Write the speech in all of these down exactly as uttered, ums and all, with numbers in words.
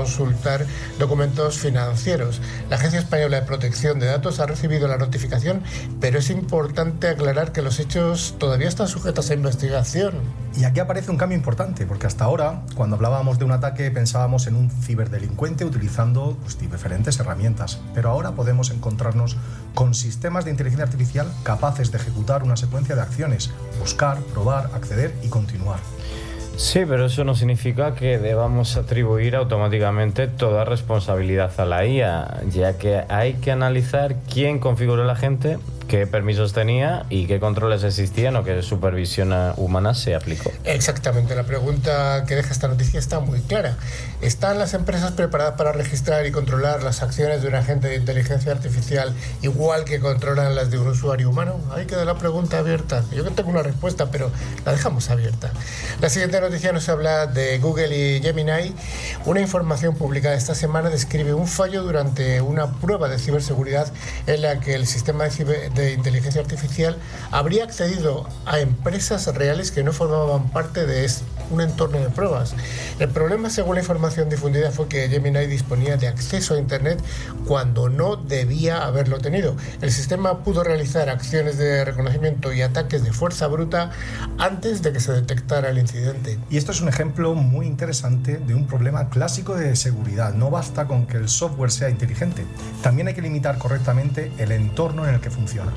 consultar documentos financieros. La Agencia Española de Protección de Datos ha recibido la notificación, pero es importante aclarar que los hechos todavía están sujetos a investigación. Y aquí aparece un cambio importante, porque hasta ahora, cuando hablábamos de un ataque, pensábamos en un ciberdelincuente utilizando pues, diferentes herramientas. Pero ahora podemos encontrarnos con sistemas de inteligencia artificial capaces de ejecutar una secuencia de acciones, buscar, probar, acceder y continuar. Sí, pero eso no significa que debamos atribuir automáticamente toda responsabilidad a la I A, ya que hay que analizar quién configuró la gente, qué permisos tenía y qué controles existían o qué supervisión humana se aplicó. Exactamente, la pregunta que deja esta noticia está muy clara. ¿Están las empresas preparadas para registrar y controlar las acciones de un agente de inteligencia artificial igual que controlan las de un usuario humano? Ahí queda la pregunta abierta. Yo tengo una respuesta, pero la dejamos abierta. La siguiente noticia nos habla de Google y Gemini. Una información publicada esta semana describe un fallo durante una prueba de ciberseguridad en la que el sistema de, ciber, de inteligencia artificial habría accedido a empresas reales que no formaban parte de un entorno de pruebas. El problema, según la información difundida, fue que Gemini disponía de acceso a Internet cuando no debía haberlo tenido. El sistema pudo realizar acciones de reconocimiento y ataques de fuerza bruta antes de que se detectara el incidente. Y esto es un ejemplo muy interesante de un problema clásico de seguridad. No basta con que el software sea inteligente, también hay que limitar correctamente el entorno en el que funciona.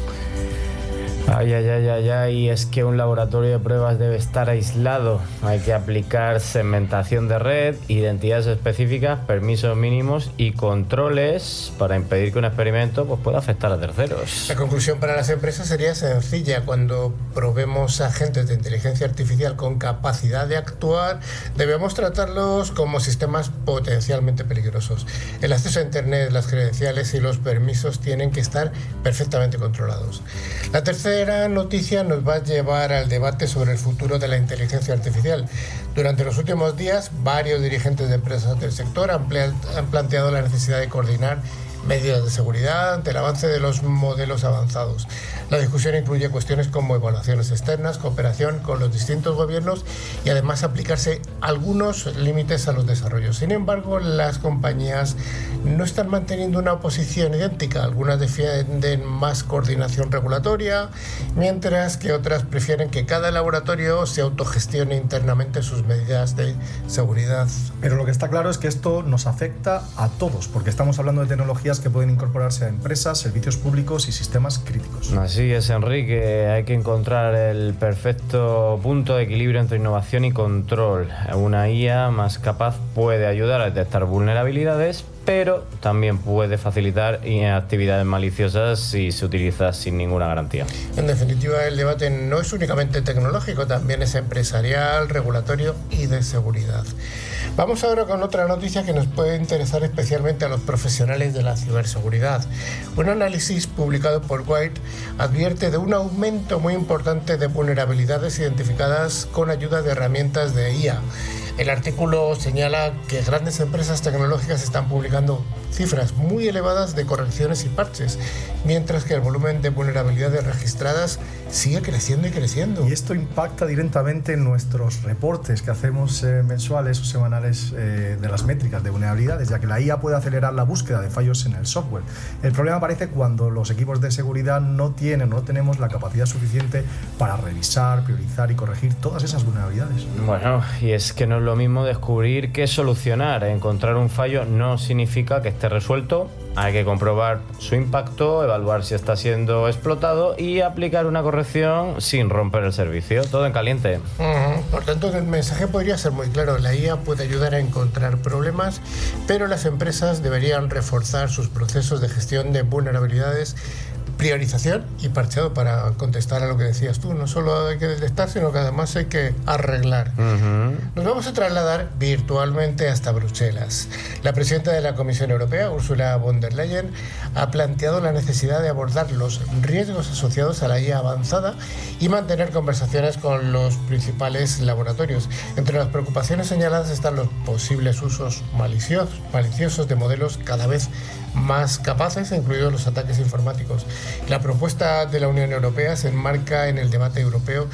Ay, ay, ay, ay, ay, es que un laboratorio de pruebas debe estar aislado. Hay que aplicar segmentación de red, identidades específicas, permisos mínimos y controles para impedir que un experimento pues, pueda afectar a terceros. La conclusión para las empresas sería sencilla. Cuando probemos agentes de inteligencia artificial con capacidad de actuar, debemos tratarlos como sistemas potencialmente peligrosos. El acceso a Internet, las credenciales y los permisos tienen que estar perfectamente controlados. La tercera La noticia nos va a llevar al debate sobre el futuro de la inteligencia artificial. Durante los últimos días, varios dirigentes de empresas del sector han, han planteado la necesidad de coordinar medidas de seguridad ante el avance de los modelos avanzados. La discusión incluye cuestiones como evaluaciones externas, cooperación con los distintos gobiernos y además aplicarse algunos límites a los desarrollos. Sin embargo, las compañías no están manteniendo una posición idéntica. Algunas defienden más coordinación regulatoria, mientras que otras prefieren que cada laboratorio se autogestione internamente sus medidas de seguridad. Pero lo que está claro es que esto nos afecta a todos, porque estamos hablando de tecnologías que pueden incorporarse a empresas, servicios públicos y sistemas críticos. Así es, Enrique. Hay que encontrar el perfecto punto de equilibrio entre innovación y control. Una I A más capaz puede ayudar a detectar vulnerabilidades, pero también puede facilitar actividades maliciosas si se utiliza sin ninguna garantía. En definitiva, el debate no es únicamente tecnológico, también es empresarial, regulatorio y de seguridad. Vamos ahora con otra noticia que nos puede interesar especialmente a los profesionales de la ciberseguridad. Un análisis publicado por Wired advierte de un aumento muy importante de vulnerabilidades identificadas con ayuda de herramientas de I A. El artículo señala que grandes empresas tecnológicas están publicando cifras muy elevadas de correcciones y parches, mientras que el volumen de vulnerabilidades registradas sigue creciendo y creciendo. Y esto impacta directamente en nuestros reportes que hacemos eh, mensuales o semanales eh, de las métricas de vulnerabilidades, ya que la I A puede acelerar la búsqueda de fallos en el software. El problema aparece cuando los equipos de seguridad no tienen, no tenemos la capacidad suficiente para revisar, priorizar y corregir todas esas vulnerabilidades. Bueno, y es que no es lo mismo descubrir que solucionar. Encontrar un fallo no significa que esté resuelto. Hay que comprobar su impacto, evaluar si está siendo explotado y aplicar una corrección sin romper el servicio. Todo en caliente. Uh-huh. Por tanto, el mensaje podría ser muy claro. La I A puede ayudar a encontrar problemas, pero las empresas deberían reforzar sus procesos de gestión de vulnerabilidades, priorización y parcheado, para contestar a lo que decías tú. No solo hay que detectar, sino que además hay que arreglar. Uh-huh. Nos vamos a trasladar virtualmente hasta Bruselas. La presidenta de la Comisión Europea, Ursula von der Leyen, ha planteado la necesidad de abordar los riesgos asociados a la I A avanzada y mantener conversaciones con los principales laboratorios. Entre las preocupaciones señaladas están los posibles usos maliciosos, maliciosos de modelos cada vez más capaces, incluidos los ataques informáticos. La propuesta de la Unión Europea se enmarca en el debate europeo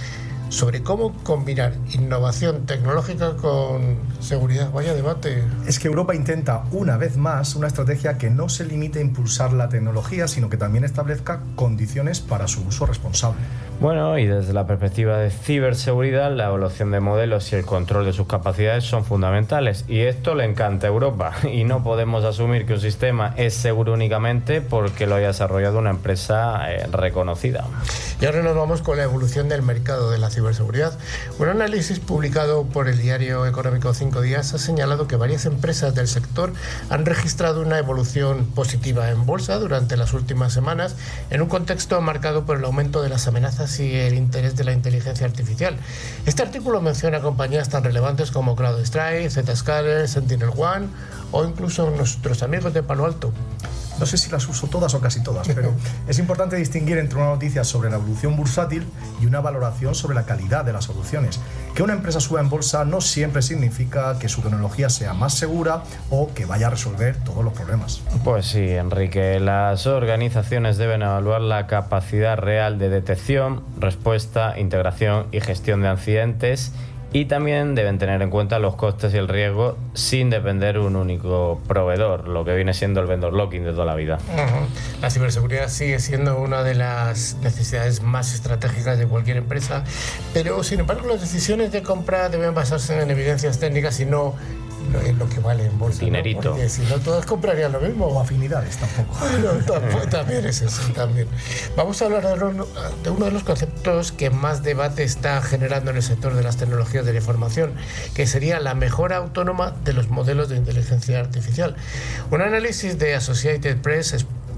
sobre cómo combinar innovación tecnológica con seguridad. Vaya debate. Es que Europa intenta una vez más una estrategia que no se limite a impulsar la tecnología, sino que también establezca condiciones para su uso responsable. Bueno, y desde la perspectiva de ciberseguridad, la evaluación de modelos y el control de sus capacidades son fundamentales. Y esto le encanta a Europa. Y no podemos asumir que un sistema es seguro únicamente porque lo haya desarrollado una empresa eh, reconocida. Y ahora nos vamos con la evolución del mercado de la ciberseguridad. Un análisis publicado por el diario económico Cinco Días ha señalado que varias empresas del sector han registrado una evolución positiva en bolsa durante las últimas semanas, en un contexto marcado por el aumento de las amenazas y el interés de la inteligencia artificial. Este artículo menciona compañías tan relevantes como CrowdStrike, Zscaler, SentinelOne o incluso nuestros amigos de Palo Alto. No sé si las uso todas o casi todas, pero es importante distinguir entre una noticia sobre la evolución bursátil y una valoración sobre la calidad de las soluciones. Que una empresa suba en bolsa no siempre significa que su tecnología sea más segura o que vaya a resolver todos los problemas. Pues sí, Enrique, las organizaciones deben evaluar la capacidad real de detección, respuesta, integración y gestión de accidentes. Y también deben tener en cuenta los costes y el riesgo sin depender de un único proveedor, lo que viene siendo el vendor locking de toda la vida. Uh-huh. La ciberseguridad sigue siendo una de las necesidades más estratégicas de cualquier empresa, pero sin embargo las decisiones de compra deben basarse en evidencias técnicas y no en lo que vale en bolsa. Dinerito. ¿No? Porque si no, todos comprarían lo mismo. O afinidades tampoco. Bueno, tampoco, también es eso, también. Vamos a hablar de uno, de uno de los conceptos que más debate está generando en el sector de las tecnologías de la información, que sería la mejora autónoma de los modelos de inteligencia artificial. Un análisis de Associated Press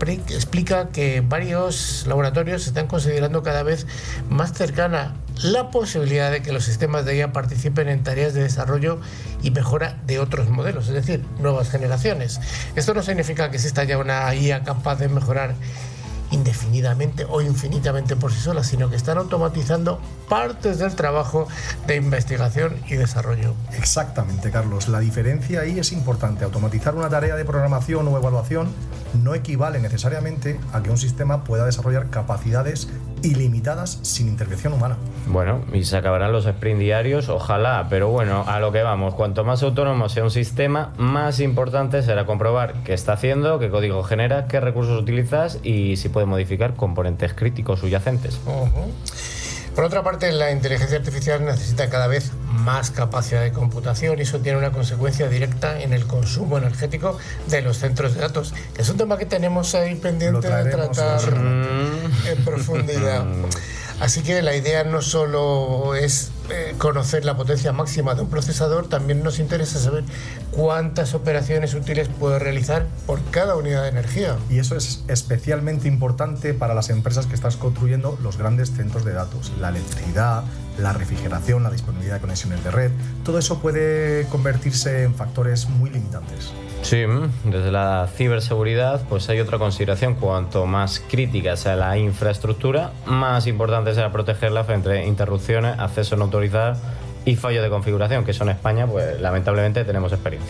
explica que varios laboratorios están considerando cada vez más cercana la posibilidad de que los sistemas de I A participen en tareas de desarrollo y mejora de otros modelos, es decir, nuevas generaciones. Esto no significa que exista ya una I A capaz de mejorar indefinidamente o infinitamente por sí sola, sino que están automatizando partes del trabajo de investigación y desarrollo. Exactamente, Carlos. La diferencia ahí es importante. Automatizar una tarea de programación o evaluación no equivale necesariamente a que un sistema pueda desarrollar capacidades ilimitadas sin intervención humana. Bueno, y se acabarán los sprint diarios, ojalá, pero bueno, a lo que vamos. Cuanto más autónomo sea un sistema, más importante será comprobar qué está haciendo, qué código genera, qué recursos utilizas y si puede modificar componentes críticos subyacentes. Uh-huh. Por otra parte, la inteligencia artificial necesita cada vez más capacidad de computación y eso tiene una consecuencia directa en el consumo energético de los centros de datos, que es un tema que tenemos ahí pendiente de tratar mm. en profundidad. Así que la idea no solo es eh, conocer la potencia máxima de un procesador, también nos interesa saber cuántas operaciones útiles puede realizar por cada unidad de energía. Y eso es especialmente importante para las empresas que están construyendo los grandes centros de datos. La electricidad, la refrigeración, la disponibilidad de conexiones de red, todo eso puede convertirse en factores muy limitantes. Sí, desde la ciberseguridad pues hay otra consideración. Cuanto más crítica sea la infraestructura, más importante será protegerla frente a interrupciones, acceso no autorizado y fallos de configuración, que eso en España pues lamentablemente tenemos experiencia.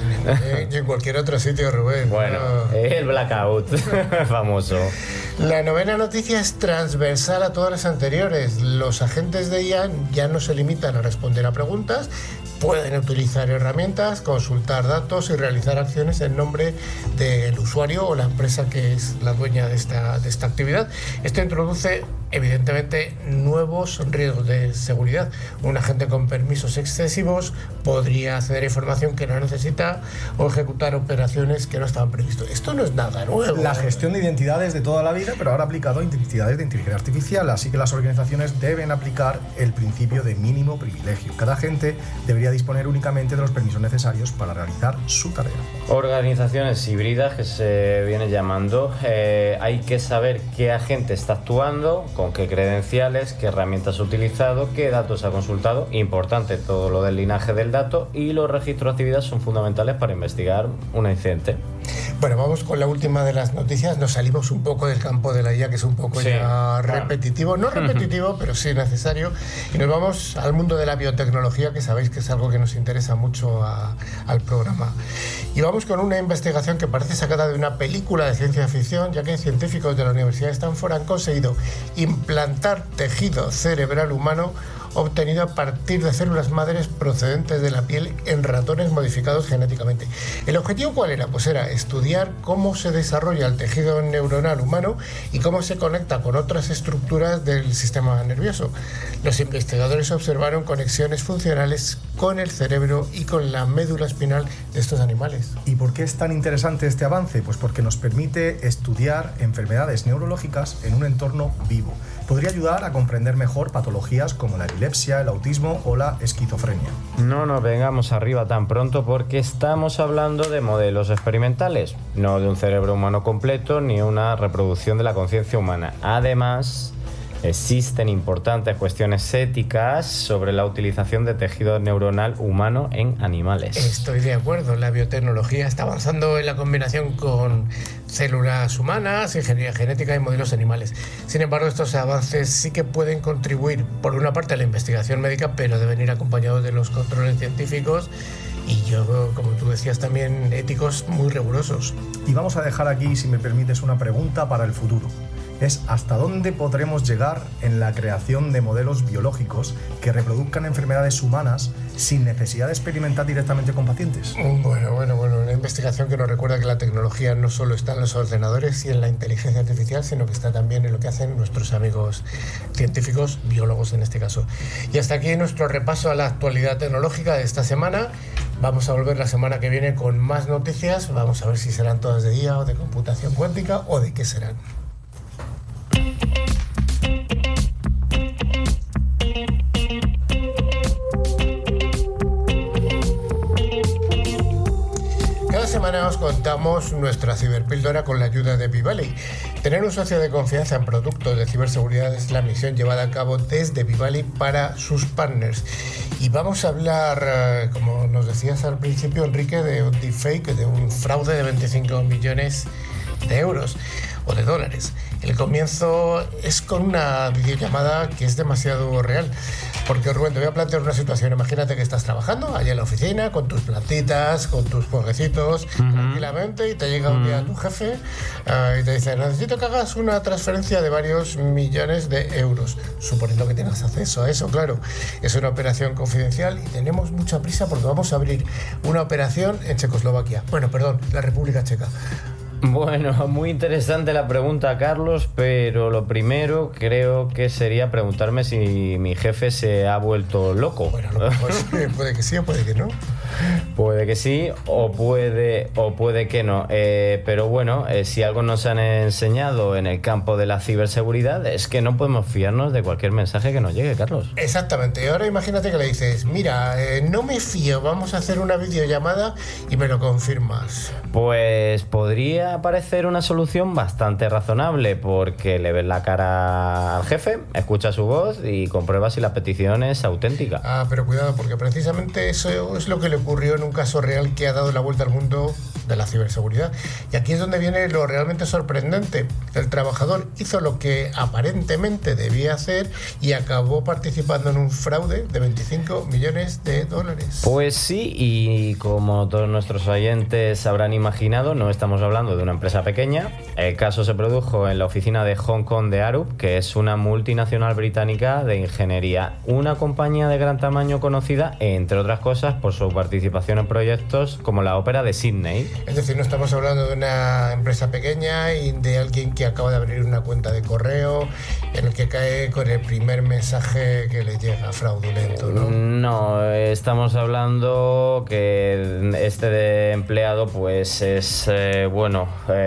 Y en cualquier otro sitio, Rubén. Bueno, no. El blackout famoso. La novena noticia es transversal a todas las anteriores. Los agentes de I A ya no se limitan a responder a preguntas, pueden utilizar herramientas, consultar datos y realizar acciones en nombre del usuario o la empresa que es la dueña de esta, de esta actividad. Esto introduce, evidentemente, nuevos riesgos de seguridad. Un agente con permisos excesivos podría acceder a información que no necesita o ejecutar operaciones que no estaban previstas. Esto no es nada nuevo. La gestión de identidades de toda la vida, pero ahora aplicado a identidades de inteligencia artificial. Así que las organizaciones deben aplicar el principio de mínimo privilegio. Cada agente debería disponer únicamente de los permisos necesarios para realizar su tarea. Organizaciones híbridas, que se viene llamando, eh, hay que saber qué agente está actuando, con qué credenciales, qué herramientas ha utilizado, qué datos ha consultado. Importante todo lo del linaje del dato, y los registros de actividad son fundamentales para investigar un incidente. Bueno, vamos con la última de las noticias. Nos salimos un poco del campo de la I A, que es un poco sí, ya repetitivo. No repetitivo, pero sí necesario. Y nos vamos al mundo de la biotecnología, que sabéis que es algo que nos interesa mucho a, al programa. Y vamos con una investigación que parece sacada de una película de ciencia ficción, ya que científicos de la Universidad de Stanford han conseguido implantar tejido cerebral humano obtenido a partir de células madres procedentes de la piel en ratones modificados genéticamente. ¿El objetivo cuál era? Pues era estudiar cómo se desarrolla el tejido neuronal humano y cómo se conecta con otras estructuras del sistema nervioso. Los investigadores observaron conexiones funcionales con el cerebro y con la médula espinal de estos animales. ¿Y por qué es tan interesante este avance? Pues porque nos permite estudiar enfermedades neurológicas en un entorno vivo. Podría ayudar a comprender mejor patologías como la epilepsia, el autismo o la esquizofrenia. No nos vengamos arriba tan pronto porque estamos hablando de modelos experimentales, no de un cerebro humano completo ni una reproducción de la conciencia humana. Además, existen importantes cuestiones éticas sobre la utilización de tejido neuronal humano en animales. Estoy de acuerdo, la biotecnología está avanzando en la combinación con células humanas, ingeniería genética y modelos animales. Sin embargo, estos avances sí que pueden contribuir, por una parte, a la investigación médica, pero deben ir acompañados de los controles científicos y yo, como tú decías, también éticos muy rigurosos. Y vamos a dejar aquí, si me permites, una pregunta para el futuro. Es ¿hasta dónde podremos llegar en la creación de modelos biológicos que reproduzcan enfermedades humanas sin necesidad de experimentar directamente con pacientes? Bueno, bueno, bueno, una investigación que nos recuerda que la tecnología no solo está en los ordenadores y en la inteligencia artificial, sino que está también en lo que hacen nuestros amigos científicos, biólogos en este caso. Y hasta aquí nuestro repaso a la actualidad tecnológica de esta semana. Vamos a volver la semana que viene con más noticias. Vamos a ver si serán todas de I A o de computación cuántica o de qué serán. Cada semana os contamos nuestra ciberpíldora con la ayuda de Vivali. Tener un socio de confianza en productos de ciberseguridad es la misión llevada a cabo desde Vivali para sus partners. Y vamos a hablar, como nos decías al principio, Enrique, de un deepfake, de un fraude de veinticinco millones de euros o de dólares. El comienzo es con una videollamada que es demasiado real. Porque, Rubén, te voy a plantear una situación. Imagínate que estás trabajando allá en la oficina con tus plantitas, con tus jueguecitos, uh-huh. tranquilamente, y te llega un día tu jefe uh, y te dice: necesito que hagas una transferencia de varios millones de euros. Suponiendo que tengas acceso a eso, claro. Es una operación confidencial y tenemos mucha prisa porque vamos a abrir una operación en Checoslovaquia. Bueno, perdón, la República Checa. Bueno, muy interesante la pregunta, Carlos, pero lo primero creo que sería preguntarme si mi jefe se ha vuelto loco. Bueno, a lo mejor puede que sí o puede que no. Puede que sí o puede, o puede que no. Eh, pero bueno, eh, si algo nos han enseñado en el campo de la ciberseguridad es que no podemos fiarnos de cualquier mensaje que nos llegue, Carlos. Exactamente. Y ahora imagínate que le dices: mira, eh, no me fío, vamos a hacer una videollamada y me lo confirmas. Pues podría parecer una solución bastante razonable, porque le ves la cara al jefe, escuchas su voz y compruebas si la petición es auténtica. Ah, pero cuidado, porque precisamente eso es lo que le ocurrió en un caso real que ha dado la vuelta al mundo de la ciberseguridad. Y aquí es donde viene lo realmente sorprendente. El trabajador hizo lo que aparentemente debía hacer y acabó participando en un fraude de veinticinco millones de dólares. Pues sí, y como todos nuestros oyentes habrán imaginado, no estamos hablando de una empresa pequeña. El caso se produjo en la oficina de Hong Kong de Arup, que es una multinacional británica de ingeniería, una compañía de gran tamaño conocida, entre otras cosas, por su participación en proyectos como la Ópera de Sydney. Es decir, no estamos hablando de una empresa pequeña y de alguien que acaba de abrir una cuenta de correo en el que cae con el primer mensaje que le llega fraudulento, ¿no? No, estamos hablando que este de empleado pues es, eh, bueno,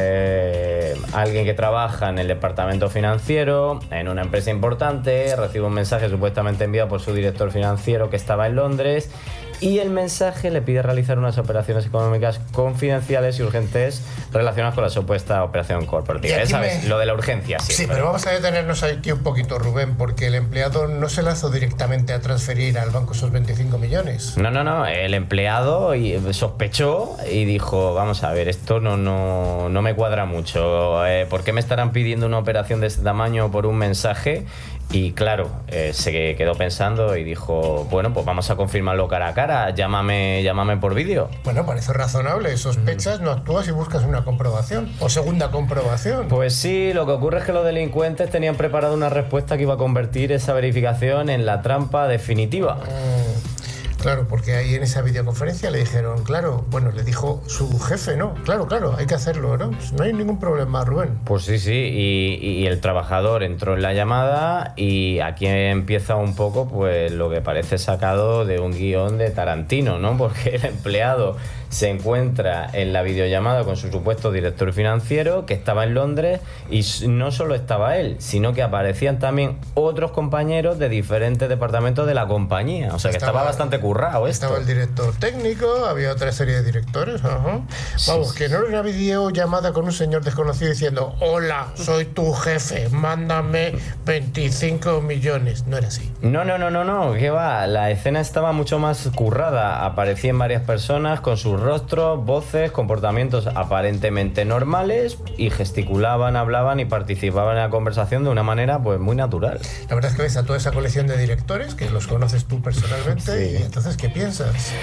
eh, alguien que trabaja en el departamento financiero, en una empresa importante, recibe un mensaje supuestamente enviado por su director financiero que estaba en Londres, y el mensaje le pide realizar unas operaciones económicas confidenciales y urgentes relacionadas con la supuesta operación corporativa. Ya sabes, me... lo de la urgencia. Sí, sí, pero vamos a detenernos aquí un poquito, Rubén, porque el empleado no se lanzó directamente a transferir al banco esos veinticinco millones. No, no, no. El empleado sospechó y dijo: vamos a ver, esto no, no, no me cuadra mucho. Eh, ¿Por qué me estarán pidiendo una operación de este tamaño por un mensaje? Y claro, eh, se quedó pensando y dijo: bueno, pues vamos a confirmarlo cara a cara. cara, llámame, llámame por vídeo. Bueno, parece razonable. Sospechas, no actúas y buscas una comprobación. O segunda comprobación. Pues sí, lo que ocurre es que los delincuentes tenían preparado una respuesta que iba a convertir esa verificación en la trampa definitiva. Mm. Claro, porque ahí en esa videoconferencia le dijeron, claro, bueno, le dijo su jefe, ¿no? Claro, claro, hay que hacerlo, ¿no? Pues no hay ningún problema, Rubén. Pues sí, sí, y, y el trabajador entró en la llamada y aquí empieza un poco pues lo que parece sacado de un guión de Tarantino, ¿no? Porque el empleado se encuentra en la videollamada con su supuesto director financiero que estaba en Londres y no solo estaba él, sino que aparecían también otros compañeros de diferentes departamentos de la compañía. O sea que estaba, estaba bastante currado esto. Estaba el director técnico, había otra serie de directores. Ajá. Sí, Vamos, sí, que no era una videollamada con un señor desconocido diciendo hola, soy tu jefe, mándame veinticinco millones. No era así. No, no, no, no, no, ¿qué va? La escena estaba mucho más currada. Aparecían varias personas con sus rostros, voces, comportamientos aparentemente normales y gesticulaban, hablaban y participaban en la conversación de una manera pues muy natural. La verdad es que ves a toda esa colección de directores que los conoces tú personalmente. Sí. Y entonces, ¿qué piensas?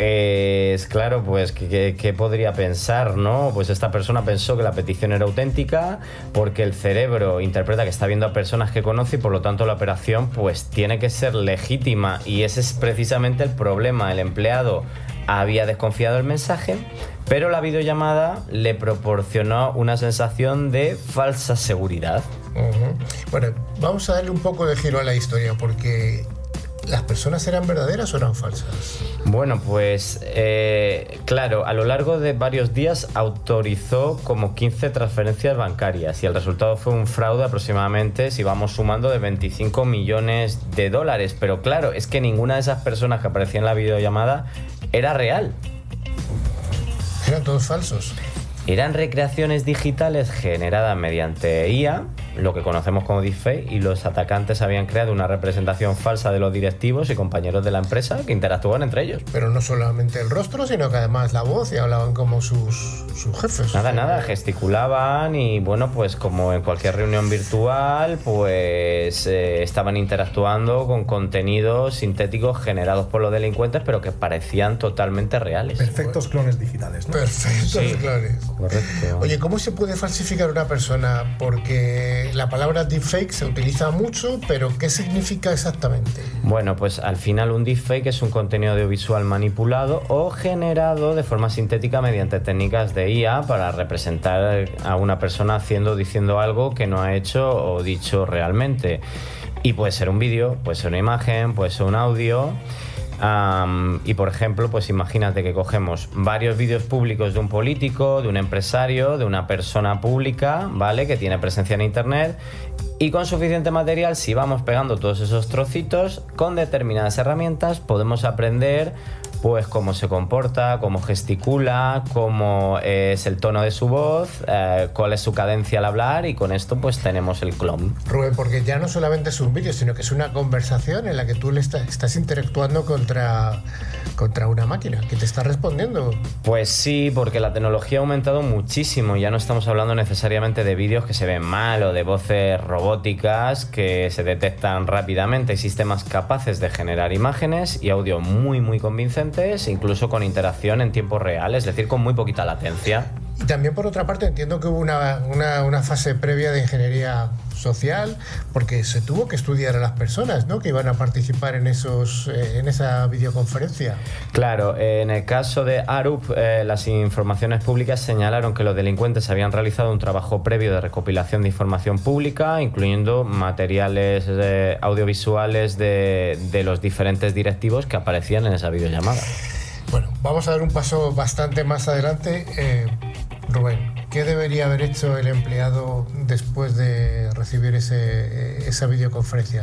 Pues claro, pues ¿qué, qué podría pensar, no? Pues esta persona pensó que la petición era auténtica porque el cerebro interpreta que está viendo a personas que conoce y por lo tanto la operación pues tiene que ser legítima y ese es precisamente el problema. El empleado había desconfiado del mensaje, pero la videollamada le proporcionó una sensación de falsa seguridad. Uh-huh. Bueno, vamos a darle un poco de giro a la historia, porque ¿las personas eran verdaderas o eran falsas? Bueno, pues eh, claro, a lo largo de varios días autorizó como quince transferencias bancarias y el resultado fue un fraude aproximadamente, si vamos sumando, de veinticinco millones de dólares. Pero claro, es que ninguna de esas personas que aparecían en la videollamada era real. Eran todos falsos. Eran recreaciones digitales generadas mediante I A, lo que conocemos como deepfake, y los atacantes habían creado una representación falsa de los directivos y compañeros de la empresa que interactuaban entre ellos. Pero no solamente el rostro, sino que además la voz, y hablaban como sus, sus jefes. Nada, nada, gesticulaban y bueno, pues como en cualquier reunión virtual, pues eh, estaban interactuando con contenidos sintéticos generados por los delincuentes, pero que parecían totalmente reales. Perfectos clones digitales, ¿no? Perfectos sí, clones. Correcto. Oye, ¿cómo se puede falsificar una persona? Porque la palabra deepfake se utiliza mucho, pero ¿qué significa exactamente? Bueno, pues al final un deepfake es un contenido audiovisual manipulado o generado de forma sintética mediante técnicas de I A para representar a una persona haciendo o diciendo algo que no ha hecho o dicho realmente. Y puede ser un vídeo, puede ser una imagen, puede ser un audio. Um, y por ejemplo, pues imagínate que cogemos varios vídeos públicos de un político, de un empresario, de una persona pública, ¿vale? Que tiene presencia en internet, y con suficiente material, si vamos pegando todos esos trocitos, con determinadas herramientas podemos aprender pues cómo se comporta, cómo gesticula, cómo es el tono de su voz, eh, cuál es su cadencia al hablar, y con esto pues tenemos el clon. Rubén, porque ya no solamente es un vídeo, sino que es una conversación en la que tú le estás, estás interactuando contra, contra una máquina que te está respondiendo. Pues sí, porque la tecnología ha aumentado muchísimo. Ya no estamos hablando necesariamente de vídeos que se ven mal o de voces robóticas que se detectan rápidamente. Hay sistemas capaces de generar imágenes y audio muy muy convincentes, incluso con interacción en tiempo real, es decir, con muy poquita latencia. Y también, por otra parte, entiendo que hubo una, una, una fase previa de ingeniería social, porque se tuvo que estudiar a las personas, ¿no?, que iban a participar en, esos, eh, en esa videoconferencia. Claro, eh, en el caso de Arup, eh, las informaciones públicas señalaron que los delincuentes habían realizado un trabajo previo de recopilación de información pública, incluyendo materiales eh, audiovisuales de, de los diferentes directivos que aparecían en esa videollamada. Bueno, vamos a dar un paso bastante más adelante. Eh, Rubén, ¿qué debería haber hecho el empleado después de recibir ese, esa videoconferencia?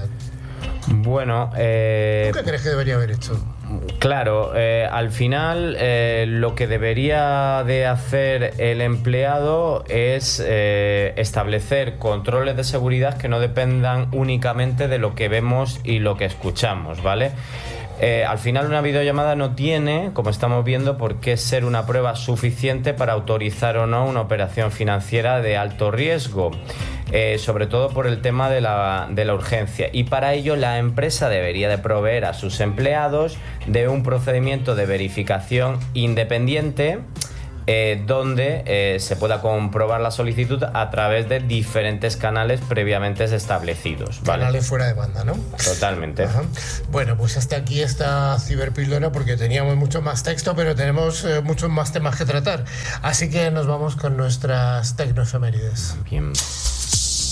Bueno, eh, ¿tú qué crees que debería haber hecho? Claro, eh, al final eh, lo que debería de hacer el empleado es eh, establecer controles de seguridad que no dependan únicamente de lo que vemos y lo que escuchamos, ¿vale? Eh, al final una videollamada no tiene, como estamos viendo, por qué ser una prueba suficiente para autorizar o no una operación financiera de alto riesgo. eh, sobre todo por el tema de la, de la urgencia. Y para ello la empresa debería de proveer a sus empleados de un procedimiento de verificación independiente, Eh, donde eh, se pueda comprobar la solicitud a través de diferentes canales previamente establecidos, ¿vale? Canales fuera de banda, ¿no? Totalmente. Ajá. Bueno, pues hasta aquí esta ciberpíldora, porque teníamos mucho más texto, pero tenemos eh, muchos más temas que tratar. Así que nos vamos con nuestras tecnoefemérides. Bien.